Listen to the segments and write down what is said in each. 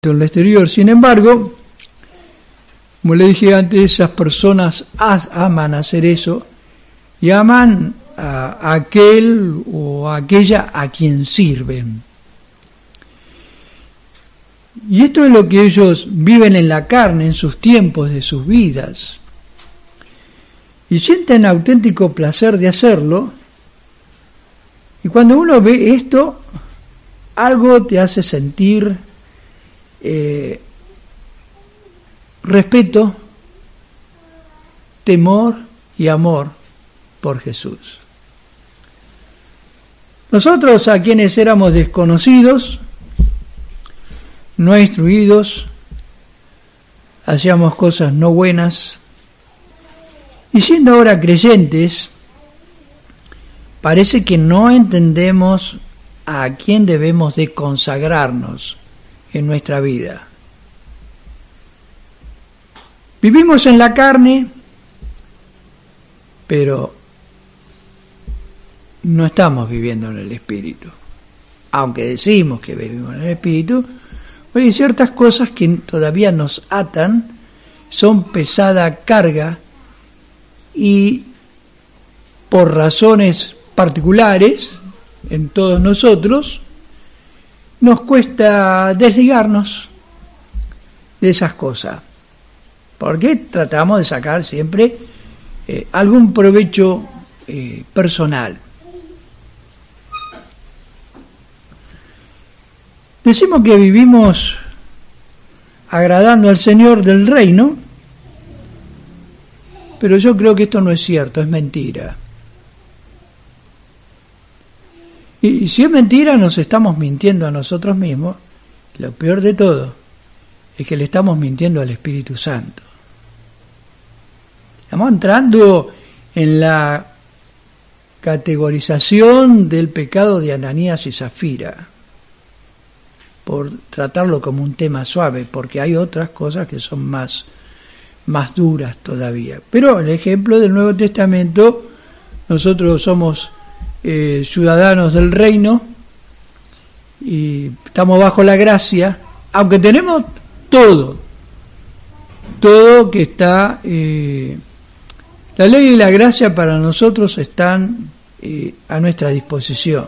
en el exterior. Sin embargo, como le dije antes, esas personas aman hacer eso y aman a aquel o a aquella a quien sirven. Y esto es lo que ellos viven en la carne, en sus tiempos de sus vidas. Y sienten auténtico placer de hacerlo. Y cuando uno ve esto, algo te hace sentir respeto, temor y amor por Jesús. Nosotros, a quienes éramos desconocidos, no instruidos, hacíamos cosas no buenas, y siendo ahora creyentes, parece que no entendemos a quién debemos de consagrarnos en nuestra vida. Vivimos en la carne, pero no estamos viviendo en el Espíritu. Aunque decimos que vivimos en el Espíritu, hay ciertas cosas que todavía nos atan, son pesada carga, y por razones particulares en todos nosotros, nos cuesta desligarnos de esas cosas, porque tratamos de sacar siempre algún provecho personal. Decimos que vivimos agradando al Señor del reino, pero yo creo que esto no es cierto, es mentira. Y si es mentira, nos estamos mintiendo a nosotros mismos. Lo peor de todo es que le estamos mintiendo al Espíritu Santo. Estamos entrando en la categorización del pecado de Ananías y Zafira, por tratarlo como un tema suave, porque hay otras cosas que son más duras todavía. Pero el ejemplo del Nuevo Testamento, nosotros somos ciudadanos del reino y estamos bajo la gracia, aunque tenemos todo que está, la ley y la gracia para nosotros están a nuestra disposición.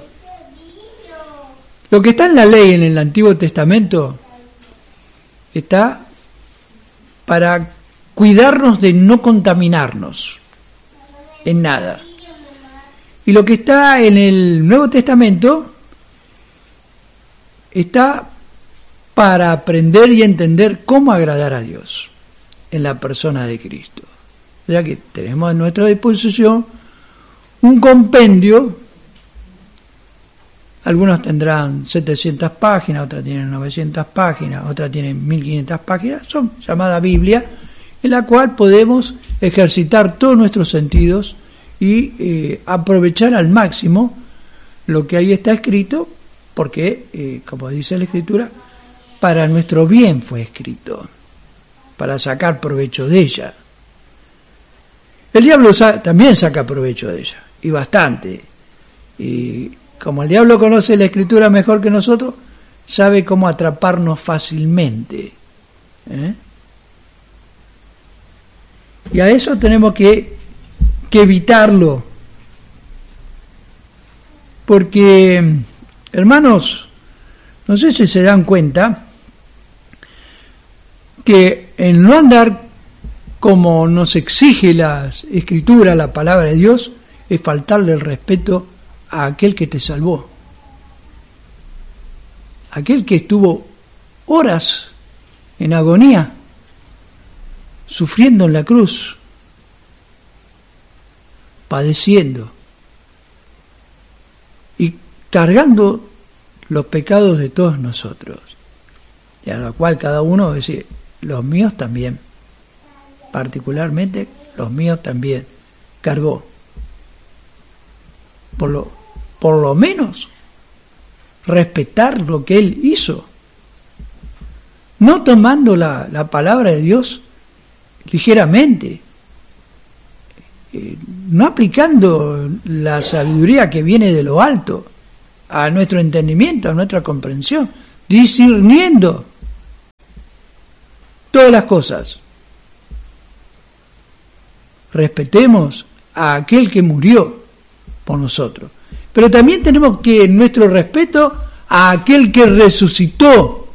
Lo que está en la ley en el Antiguo Testamento está para cuidarnos de no contaminarnos en nada. Y lo que está en el Nuevo Testamento está para aprender y entender cómo agradar a Dios en la persona de Cristo. O sea que tenemos a nuestra disposición un compendio. Algunos tendrán 700 páginas, otras tienen 900 páginas, otras tienen 1500 páginas, son llamada Biblia, en la cual podemos ejercitar todos nuestros sentidos y aprovechar al máximo lo que ahí está escrito, porque, como dice la Escritura, para nuestro bien fue escrito, para sacar provecho de ella. El diablo también saca provecho de ella, y bastante. Y como el diablo conoce la Escritura mejor que nosotros, sabe cómo atraparnos fácilmente. Y a eso tenemos que evitarlo, porque, hermanos, no sé si se dan cuenta que el no andar como nos exige la Escritura, la palabra de Dios, es faltarle el respeto a aquel que te salvó, aquel que estuvo horas en agonía, sufriendo en la cruz, padeciendo y cargando los pecados de todos nosotros, y a lo cual cada uno va a decir, los míos también, particularmente los míos también cargó. Por lo menos respetar lo que él hizo, no tomando la palabra de Dios ligeramente, no aplicando la sabiduría que viene de lo alto a nuestro entendimiento, a nuestra comprensión, discerniendo todas las cosas. Respetemos a aquel que murió por nosotros. Pero también tenemos que nuestro respeto a aquel que resucitó.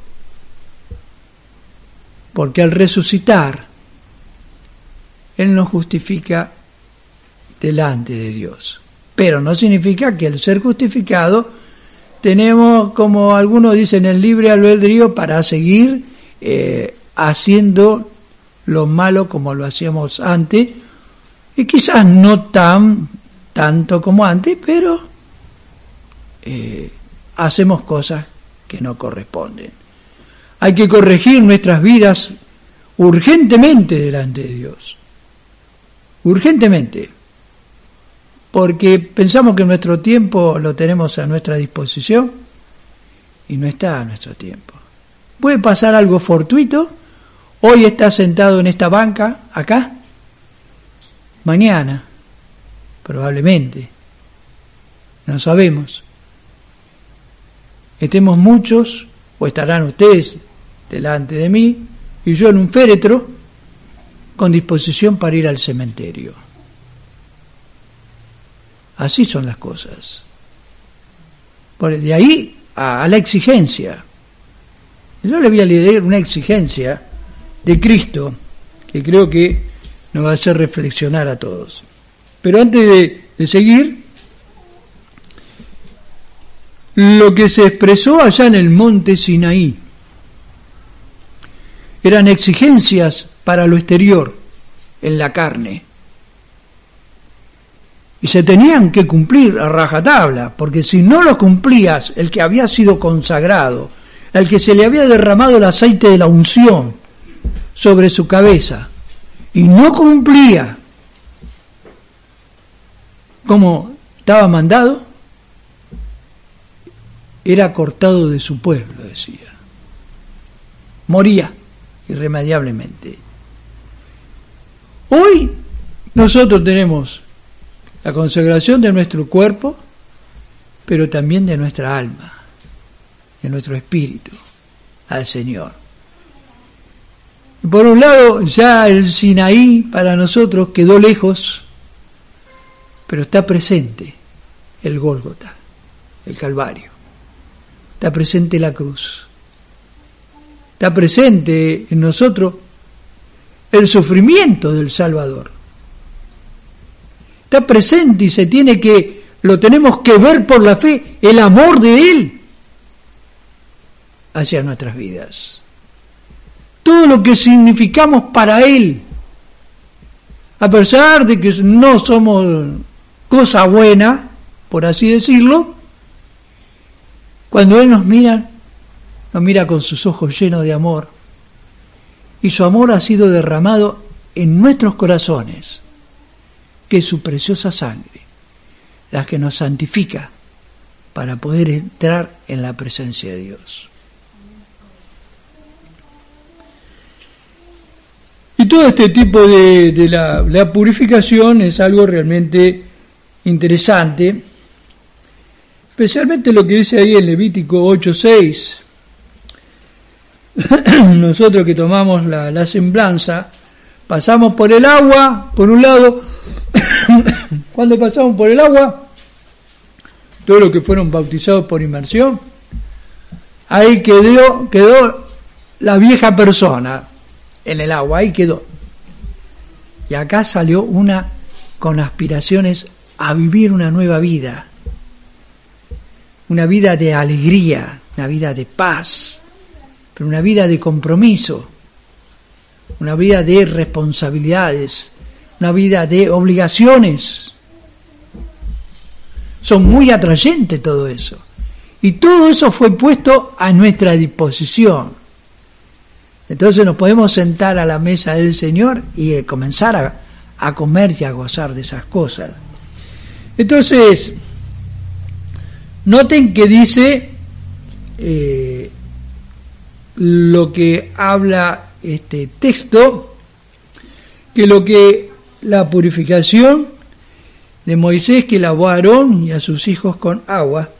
Porque al resucitar, Él nos justifica delante de Dios. Pero no significa que al ser justificado tenemos, como algunos dicen, el libre albedrío para seguir haciendo lo malo como lo hacíamos antes, y quizás no tanto como antes, pero hacemos cosas que no corresponden. Hay que corregir nuestras vidas urgentemente delante de Dios. Urgentemente. Porque pensamos que nuestro tiempo lo tenemos a nuestra disposición y no está a nuestro tiempo. Puede pasar algo fortuito. Hoy estás sentado en esta banca, acá. Mañana, probablemente. No sabemos. Estemos muchos, o estarán ustedes delante de mí, y yo en un féretro, con disposición para ir al cementerio. Así son las cosas. De ahí a la exigencia. Yo le voy a leer una exigencia de Cristo que creo que nos va a hacer reflexionar a todos. Pero antes de seguir, lo que se expresó allá en el monte Sinaí eran exigencias para lo exterior, en la carne. Y se tenían que cumplir a rajatabla, porque si no lo cumplías, el que había sido consagrado, al que se le había derramado el aceite de la unción sobre su cabeza, y no cumplía como estaba mandado, era cortado de su pueblo, decía. Moría irremediablemente. Hoy nosotros tenemos la consagración de nuestro cuerpo, pero también de nuestra alma, de nuestro espíritu, al Señor. Y por un lado, ya el Sinaí para nosotros quedó lejos, pero está presente el Gólgota, el Calvario. Está presente la cruz. Está presente en nosotros el sufrimiento del Salvador. Está presente y lo tenemos que ver por la fe, el amor de Él hacia nuestras vidas. Todo lo que significamos para Él, a pesar de que no somos cosa buena, por así decirlo, cuando Él nos mira con sus ojos llenos de amor, y su amor ha sido derramado en nuestros corazones, que es su preciosa sangre, la que nos santifica para poder entrar en la presencia de Dios. Y todo este tipo de la purificación es algo realmente interesante, especialmente lo que dice ahí en Levítico 8:6. Nosotros que tomamos la semblanza, pasamos por el agua, por un lado, cuando pasamos por el agua, todos los que fueron bautizados por inmersión, ahí quedó la vieja persona en el agua, ahí quedó. Y acá salió una con aspiraciones a vivir una nueva vida, una vida de alegría, una vida de paz, pero una vida de compromiso, una vida de responsabilidades, una vida de obligaciones. Son muy atrayentes todo eso. Y todo eso fue puesto a nuestra disposición. Entonces nos podemos sentar a la mesa del Señor y comenzar a comer y a gozar de esas cosas. Entonces, noten que dice lo que habla este texto, que la purificación de Moisés, que lavó a Aarón y a sus hijos con agua.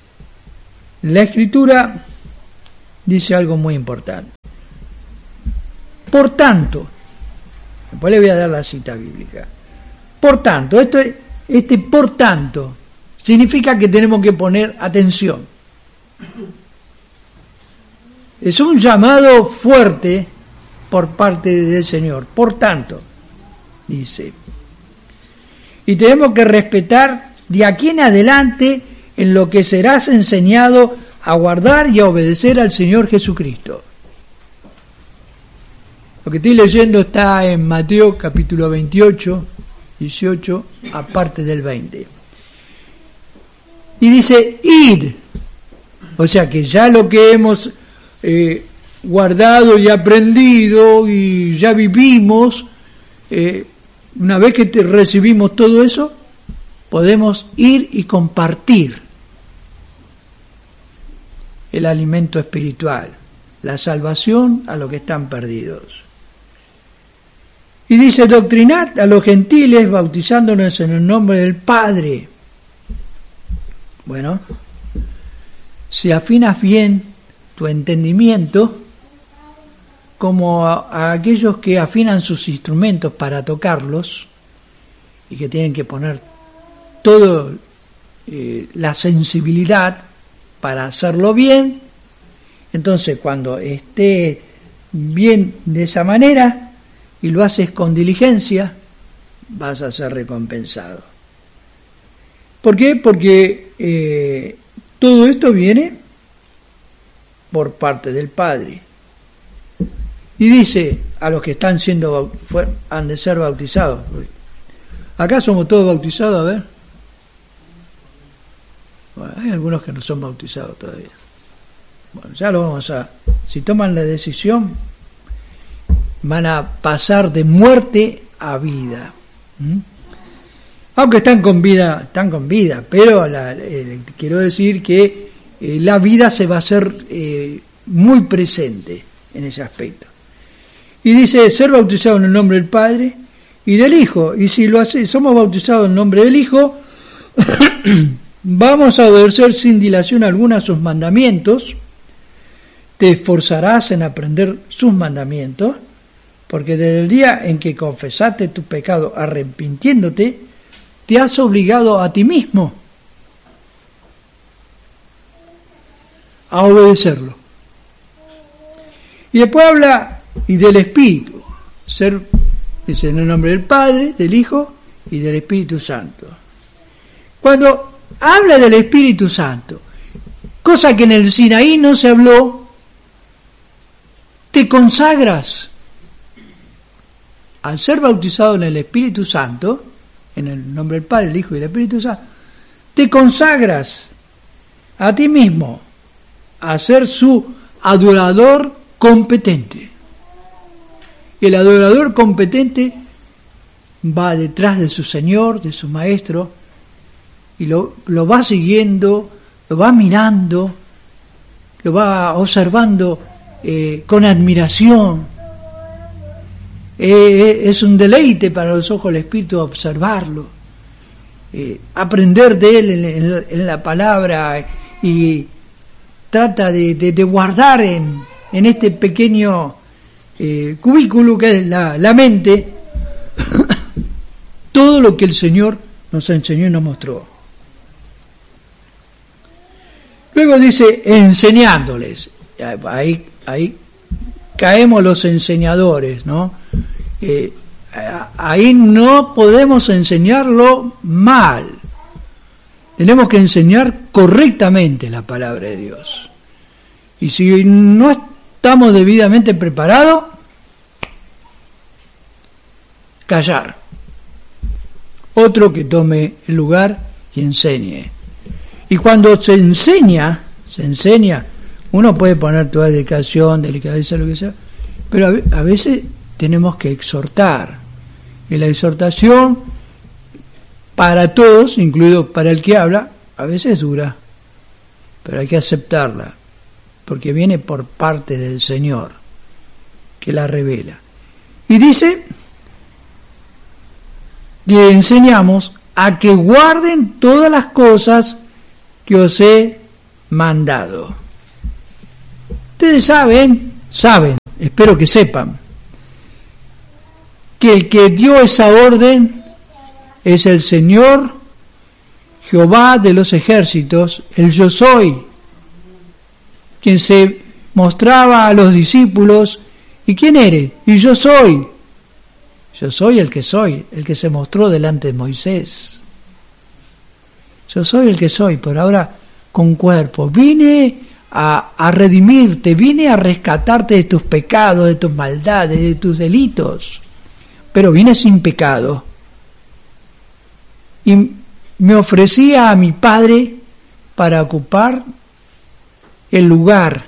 La Escritura dice algo muy importante. Por tanto, después le voy a dar la cita bíblica. Por tanto, por tanto, significa que tenemos que poner atención. Es un llamado fuerte por parte del Señor. Por tanto, dice. Y tenemos que respetar de aquí en adelante en lo que serás enseñado a guardar y a obedecer al Señor Jesucristo. Lo que estoy leyendo está en Mateo capítulo 28, 18, aparte del 20. Y dice, id. O sea que ya lo que hemos guardado y aprendido y ya vivimos, una vez que recibimos todo eso, podemos ir y compartir el alimento espiritual, la salvación a los que están perdidos. Y dice, doctrinad a los gentiles bautizándonos en el nombre del Padre. Bueno, si afinas bien tu entendimiento, como a aquellos que afinan sus instrumentos para tocarlos y que tienen que poner toda la sensibilidad para hacerlo bien, entonces cuando esté bien de esa manera y lo haces con diligencia, vas a ser recompensado. ¿Por qué? Porque todo esto viene por parte del Padre. Y dice a los que están han de ser bautizados. Acá somos todos bautizados, a ver. Bueno, hay algunos que no son bautizados todavía. Bueno, ya lo vamos a... Si toman la decisión, van a pasar de muerte a vida. Aunque están con vida, pero quiero decir que la vida se va a hacer muy presente en ese aspecto. Y dice, ser bautizado en el nombre del Padre y del Hijo. Y si somos bautizados en el nombre del Hijo, vamos a obedecer sin dilación alguna sus mandamientos. Te esforzarás en aprender sus mandamientos, porque desde el día en que confesaste tu pecado arrepintiéndote, te has obligado a ti mismo a obedecerlo. Y después habla y del Espíritu, dice en el nombre del Padre, del Hijo y del Espíritu Santo. Cuando habla del Espíritu Santo, cosa que en el Sinaí no se habló, te consagras. Al ser bautizado en el Espíritu Santo, en el nombre del Padre, el Hijo y el Espíritu Santo, te consagras a ti mismo a ser su adorador competente. El adorador competente va detrás de su Señor, de su Maestro, y lo va siguiendo, lo va mirando, lo va observando con admiración. Es un deleite para los ojos del Espíritu observarlo, aprender de él en la palabra, y trata de guardar en este pequeño cubículo que es la mente todo lo que el Señor nos enseñó y nos mostró. Luego dice enseñándoles. Ahí caemos los enseñadores, ¿no? Ahí no podemos enseñarlo mal. Tenemos que enseñar correctamente la palabra de Dios. Y si no estamos debidamente preparados, callar. Otro que tome el lugar y enseñe. Y cuando se enseña, uno puede poner toda dedicación, delicadeza, lo que sea, pero a veces tenemos que exhortar. Y la exhortación para todos, incluido para el que habla, a veces es dura, pero hay que aceptarla, porque viene por parte del Señor, que la revela. Y dice, le enseñamos a que guarden todas las cosas que os he mandado. Ustedes saben, espero que sepan, que el que dio esa orden es el Señor Jehová de los ejércitos, el Yo Soy, quien se mostraba a los discípulos. ¿Y quién eres? Y yo soy el que soy, el que se mostró delante de Moisés. Yo soy el que soy, por ahora con cuerpo. Vine a redimirte, vine a rescatarte de tus pecados, de tus maldades, de tus delitos, pero vine sin pecado. Y me ofrecía a mi Padre para ocupar el lugar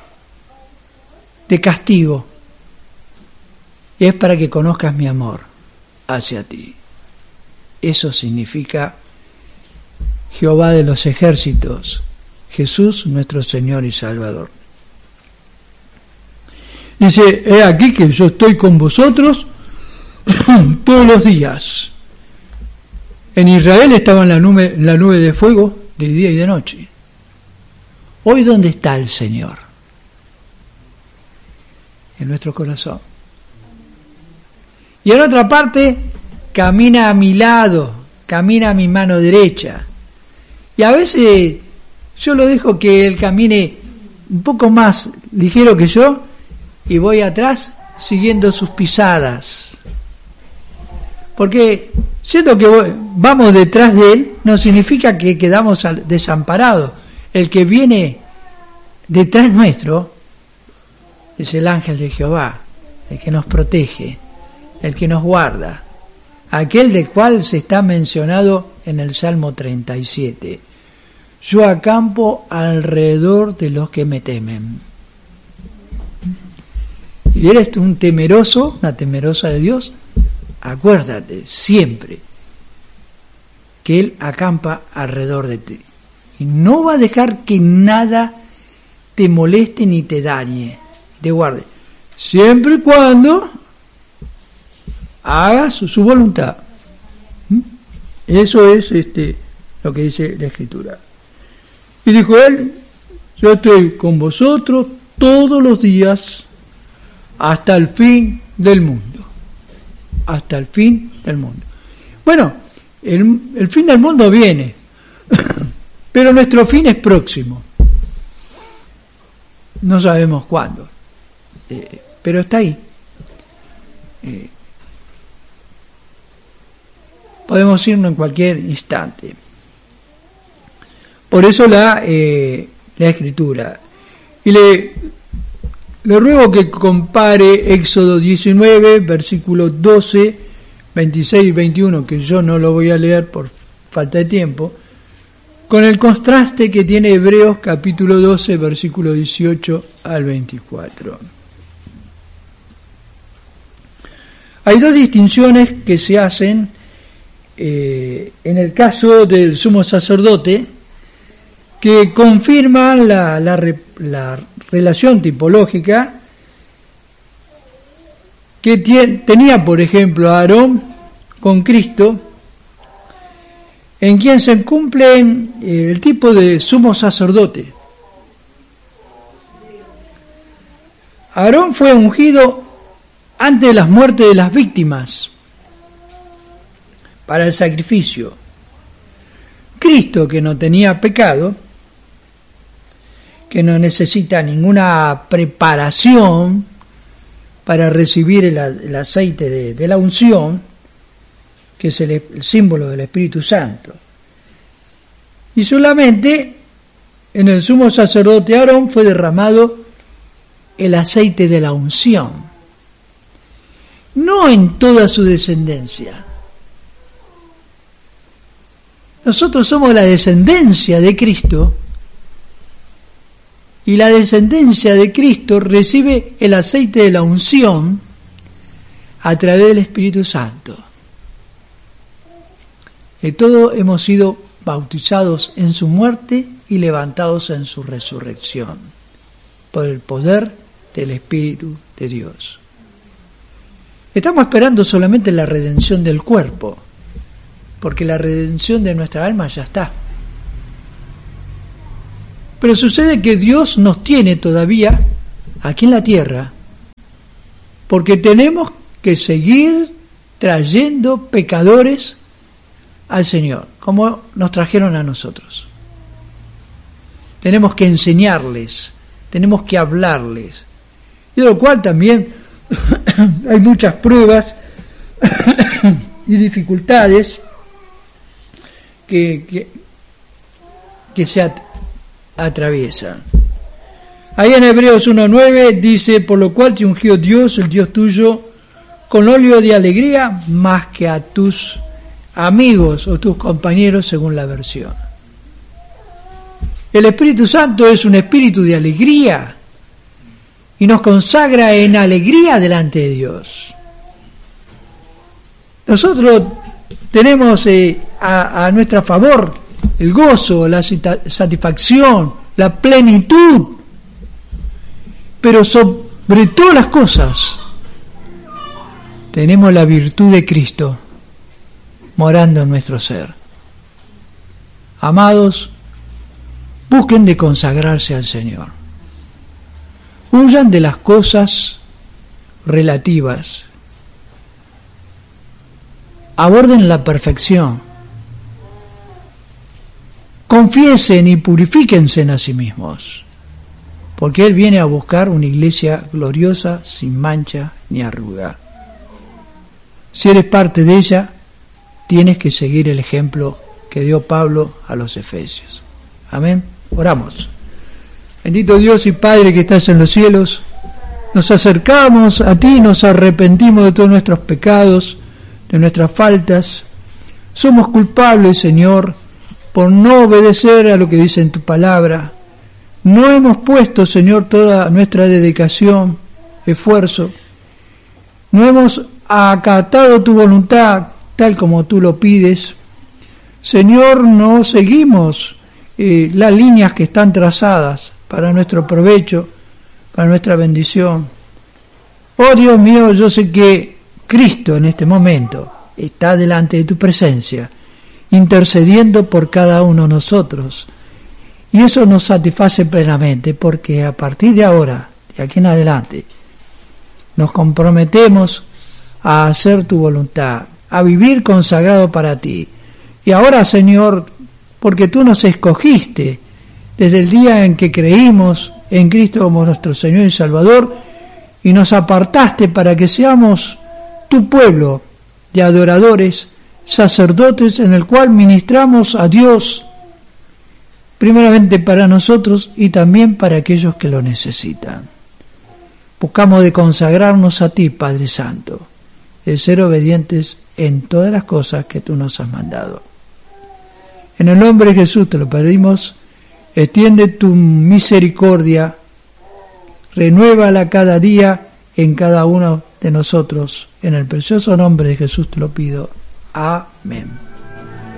de castigo. Y es para que conozcas mi amor hacia ti. Eso significa Jehová de los ejércitos, Jesús nuestro Señor y Salvador. Dice, he aquí que yo estoy con vosotros todos los días. En Israel estaba en la nube de fuego de día y de noche. Hoy, ¿dónde está el Señor? En nuestro corazón. Y en otra parte, camina a mi lado, camina a mi mano derecha. Y a veces yo lo dejo que Él camine un poco más ligero que yo y voy atrás siguiendo sus pisadas. Porque siendo que vamos detrás de Él, no significa que quedamos desamparados. El que viene detrás nuestro es el ángel de Jehová, el que nos protege, el que nos guarda, aquel del cual se está mencionado en el Salmo 37. Yo acampo alrededor de los que me temen. Y eres un temeroso, una temerosa de Dios, acuérdate siempre que Él acampa alrededor de ti. Y no va a dejar que nada te moleste ni te dañe, te guarde. Siempre y cuando hagas su voluntad. Eso es lo que dice la Escritura. Y dijo Él, yo estoy con vosotros todos los días hasta el fin del mundo. Hasta el fin del mundo. Bueno, el fin del mundo viene, pero nuestro fin es próximo. No sabemos cuándo, pero está ahí. Podemos irnos en cualquier instante. Por eso la Escritura. Y le ruego que compare Éxodo 19, versículos 12, 26 y 21, que yo no lo voy a leer por falta de tiempo, con el contraste que tiene Hebreos capítulo 12, versículo 18 al 24. Hay dos distinciones que se hacen en el caso del sumo sacerdote, que confirman la relación tipológica que tenía, por ejemplo, Aarón con Cristo, en quien se cumple el tipo de sumo sacerdote. Aarón fue ungido antes de las muertes de las víctimas para el sacrificio. Cristo, que no tenía pecado, que no necesita ninguna preparación para recibir el aceite de la unción, que es el símbolo del Espíritu Santo. Y solamente en el sumo sacerdote Aarón fue derramado el aceite de la unción, no en toda su descendencia. Nosotros somos la descendencia de Cristo, y la descendencia de Cristo recibe el aceite de la unción a través del Espíritu Santo. Y todos hemos sido bautizados en su muerte y levantados en su resurrección, por el poder del Espíritu de Dios. Estamos esperando solamente la redención del cuerpo, porque la redención de nuestra alma ya está. Pero sucede que Dios nos tiene todavía aquí en la tierra, porque tenemos que seguir trayendo pecadores al Señor, como nos trajeron a nosotros. Tenemos que enseñarles, tenemos que hablarles, y de lo cual también hay muchas pruebas y dificultades que se atraviesan. Ahí en Hebreos 1:9 dice: por lo cual te ungió Dios, el Dios tuyo, con óleo de alegría, más que a tus amigos o tus compañeros, según la versión. El Espíritu Santo es un espíritu de alegría y nos consagra en alegría delante de Dios. Nosotros tenemos a nuestro favor el gozo, la satisfacción, la plenitud, pero sobre todas las cosas tenemos la virtud de Cristo morando en nuestro ser. Amados, busquen de consagrarse al Señor. Huyan de las cosas relativas. Aborden la perfección. Confiesen y purifíquense a sí mismos, porque Él viene a buscar una iglesia gloriosa, sin mancha ni arruga. Si eres parte de ella, tienes que seguir el ejemplo que dio Pablo a los Efesios. Amén. Oramos. Bendito Dios y Padre que estás en los cielos, nos acercamos a ti, nos arrepentimos de todos nuestros pecados, de nuestras faltas. Somos culpables, Señor, por no obedecer a lo que dice en tu palabra. No hemos puesto, Señor, toda nuestra dedicación, esfuerzo. No hemos acatado tu voluntad tal como tú lo pides. Señor, no seguimos las líneas que están trazadas para nuestro provecho, para nuestra bendición. Oh Dios mío, yo sé que Cristo en este momento está delante de tu presencia, intercediendo por cada uno de nosotros. Y eso nos satisface plenamente, porque a partir de ahora, de aquí en adelante, nos comprometemos a hacer tu voluntad, a vivir consagrado para ti. Y ahora, Señor, porque tú nos escogiste desde el día en que creímos en Cristo como nuestro Señor y Salvador, y nos apartaste para que seamos tu pueblo de adoradores, sacerdotes, en el cual ministramos a Dios, primeramente para nosotros y también para aquellos que lo necesitan. Buscamos de consagrarnos a ti, Padre Santo, de ser obedientes en todas las cosas que tú nos has mandado. En el nombre de Jesús te lo pedimos, extiende tu misericordia, renuévala cada día en cada uno de nosotros. En el precioso nombre de Jesús te lo pido. Amén.